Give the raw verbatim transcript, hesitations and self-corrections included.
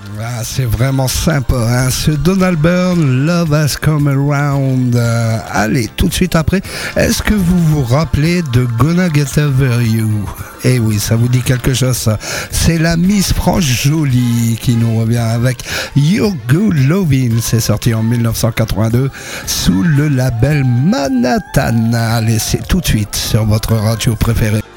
Ah, c'est vraiment sympa, hein, ce Donald Byrne, Love Has Come Around. Euh, allez, tout de suite après, est-ce que vous vous rappelez de Gonna Get Over You? Eh oui, ça vous dit quelque chose, ça. C'est la Miss France Jolie qui nous revient avec Your Good Lovin'. C'est sorti en dix-neuf cent quatre-vingt-deux sous le label Manhattan. Allez, c'est tout de suite sur votre radio préférée.